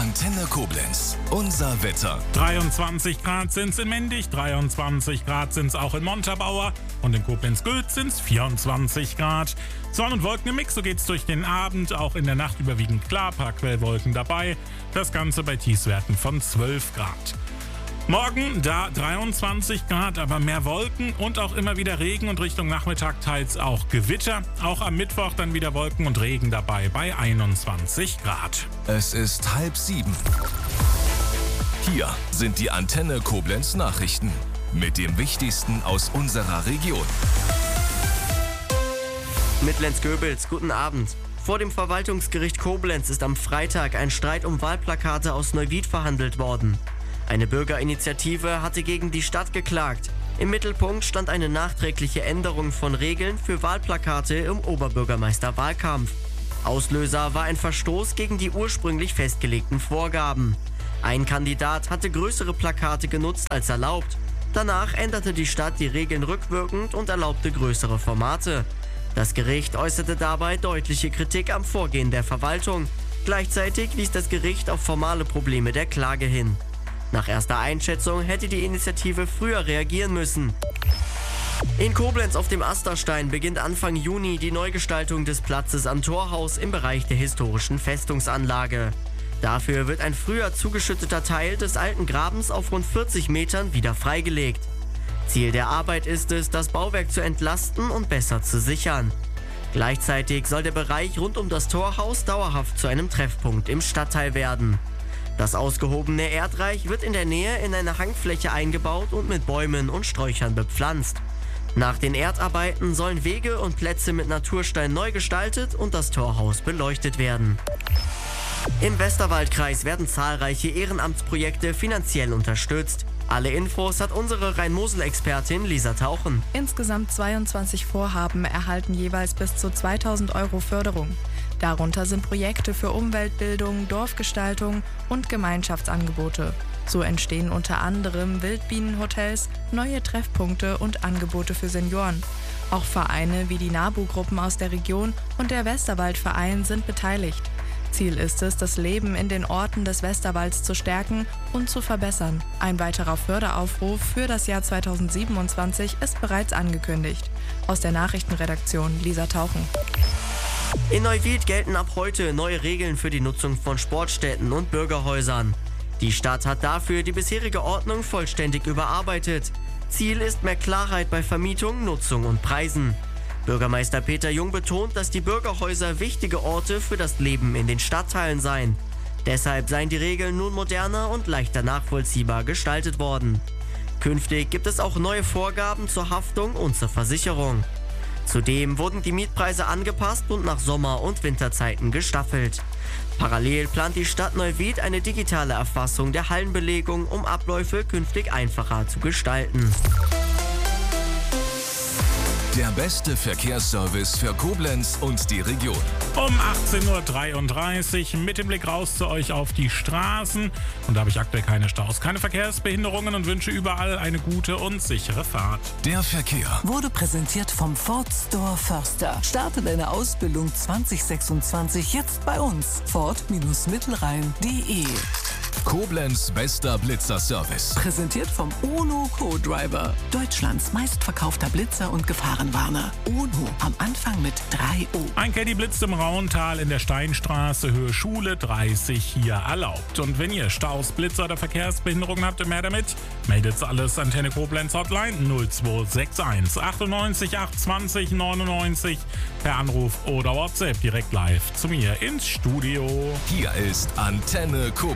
Antenne Koblenz. Unser Wetter. 23 Grad sind's in Mendig, 23 Grad sind's auch in Montabaur und in Koblenz-Gülz sind's 24 Grad. Sonn- und Wolken im Mix, so geht's durch den Abend, auch in der Nacht überwiegend klar, paar Quellwolken dabei. Das Ganze bei Tiefstwerten von 12 Grad. Morgen da 23 Grad, aber mehr Wolken und auch immer wieder Regen und Richtung Nachmittag teils auch Gewitter. Auch am Mittwoch dann wieder Wolken und Regen dabei bei 21 Grad. Es ist 6:30. Hier sind die Antenne Koblenz Nachrichten mit dem Wichtigsten aus unserer Region. Mitlenz-Göbels, guten Abend. Vor dem Verwaltungsgericht Koblenz ist am Freitag ein Streit um Wahlplakate aus Neuwied verhandelt worden. Eine Bürgerinitiative hatte gegen die Stadt geklagt. Im Mittelpunkt stand eine nachträgliche Änderung von Regeln für Wahlplakate im Oberbürgermeisterwahlkampf. Auslöser war ein Verstoß gegen die ursprünglich festgelegten Vorgaben. Ein Kandidat hatte größere Plakate genutzt als erlaubt. Danach änderte die Stadt die Regeln rückwirkend und erlaubte größere Formate. Das Gericht äußerte dabei deutliche Kritik am Vorgehen der Verwaltung. Gleichzeitig wies das Gericht auf formale Probleme der Klage hin. Nach erster Einschätzung hätte die Initiative früher reagieren müssen. In Koblenz auf dem Asterstein beginnt Anfang Juni die Neugestaltung des Platzes am Torhaus im Bereich der historischen Festungsanlage. Dafür wird ein früher zugeschütteter Teil des alten Grabens auf rund 40 Metern wieder freigelegt. Ziel der Arbeit ist es, das Bauwerk zu entlasten und besser zu sichern. Gleichzeitig soll der Bereich rund um das Torhaus dauerhaft zu einem Treffpunkt im Stadtteil werden. Das ausgehobene Erdreich wird in der Nähe in eine Hangfläche eingebaut und mit Bäumen und Sträuchern bepflanzt. Nach den Erdarbeiten sollen Wege und Plätze mit Naturstein neu gestaltet und das Torhaus beleuchtet werden. Im Westerwaldkreis werden zahlreiche Ehrenamtsprojekte finanziell unterstützt. Alle Infos hat unsere Rhein-Mosel-Expertin Lisa Tauchen. Insgesamt 22 Vorhaben erhalten jeweils bis zu 2.000 Euro Förderung. Darunter sind Projekte für Umweltbildung, Dorfgestaltung und Gemeinschaftsangebote. So entstehen unter anderem Wildbienenhotels, neue Treffpunkte und Angebote für Senioren. Auch Vereine wie die NABU-Gruppen aus der Region und der Westerwaldverein sind beteiligt. Ziel ist es, das Leben in den Orten des Westerwalds zu stärken und zu verbessern. Ein weiterer Förderaufruf für das Jahr 2027 ist bereits angekündigt. Aus der Nachrichtenredaktion Lisa Tauchen. In Neuwied gelten ab heute neue Regeln für die Nutzung von Sportstätten und Bürgerhäusern. Die Stadt hat dafür die bisherige Ordnung vollständig überarbeitet. Ziel ist mehr Klarheit bei Vermietung, Nutzung und Preisen. Bürgermeister Peter Jung betont, dass die Bürgerhäuser wichtige Orte für das Leben in den Stadtteilen seien. Deshalb seien die Regeln nun moderner und leichter nachvollziehbar gestaltet worden. Künftig gibt es auch neue Vorgaben zur Haftung und zur Versicherung. Zudem wurden die Mietpreise angepasst und nach Sommer- und Winterzeiten gestaffelt. Parallel plant die Stadt Neuwied eine digitale Erfassung der Hallenbelegung, um Abläufe künftig einfacher zu gestalten. Der beste Verkehrsservice für Koblenz und die Region. Um 18.33 Uhr mit dem Blick raus zu euch auf die Straßen. Und da habe ich aktuell keine Staus, keine Verkehrsbehinderungen und wünsche überall eine gute und sichere Fahrt. Der Verkehr Wurde präsentiert vom Ford Store Förster. Starte deine Ausbildung 2026 jetzt bei uns. Ford-Mittelrhein.de. Koblenz bester Blitzerservice. Präsentiert vom UNO Co-Driver. Deutschlands meistverkaufter Blitzer und Gefahrenwarner. UNO am Anfang mit 3O. Ein Caddy blitzt im Rauental in der Steinstraße, Höhe Schule 30 hier erlaubt. Und wenn ihr Staus, Blitzer oder Verkehrsbehinderungen habt, mehr damit, meldet alles Antenne Koblenz Hotline 0261 98 820 99 per Anruf oder WhatsApp direkt live zu mir ins Studio. Hier ist Antenne Koblenz.